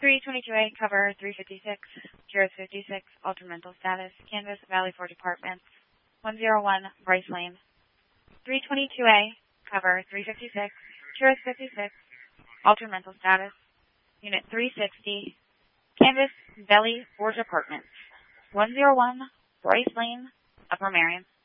322A, cover 356, Juris 56, altered mental status, Canvas Valley Forge Apartments, 101 Bryce Lane. 322A, cover 356, Juris 56, altered mental status, Unit 360, Canvas Valley Forge Apartments, 101 Bryce Lane, Upper Marion.